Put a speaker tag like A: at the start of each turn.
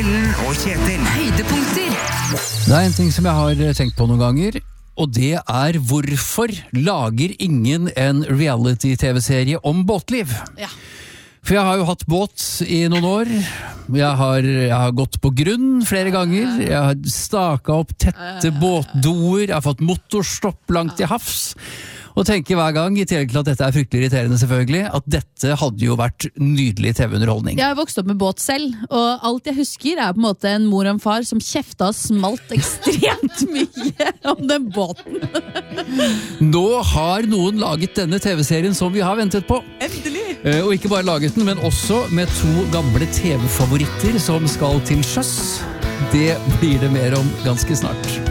A: Ellen og Kjetil.
B: Høydepunkter.
C: Det en ting som jeg har tenkt på noen ganger, og det hvorfor lager ingen en reality-tv-serie om båtliv?
B: Ja.
C: For jeg har jo hatt båt i noen år, jeg har gått på grunn flere ganger, jeg har staket opp tette båtdoer, jeg har fått motorstopp langt til havs, og tenker hver gang, i tillegg til at dette fryktelig irriterende selvfølgelig, at dette hadde jo vært nydelig TV-underholdning.
D: Jeg har vokst opp med båt selv, og alt jeg husker på en måte en mor og en far som kjefta og smalt ekstremt mye om den båten.
C: Nå har noen laget denne TV-serien som vi har ventet på.
B: Endelig!
C: Og ikke bare laget den, men også med 2 gamle TV-favoritter som skal til sjøs. Det blir det mer om ganske snart.